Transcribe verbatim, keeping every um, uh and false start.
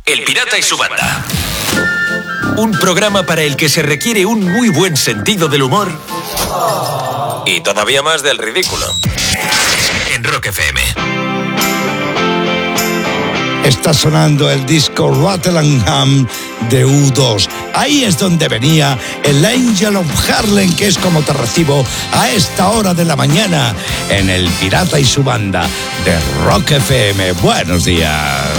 El Pirata y su banda. Un programa para el que se requiere un muy buen sentido del humor y todavía más del ridículo. En Rock F M. Está sonando el disco Rotherham de U dos. Ahí es donde venía el Angel of Harlem, que es como te recibo a esta hora de la mañana en El Pirata y su banda de Rock F M. Buenos días.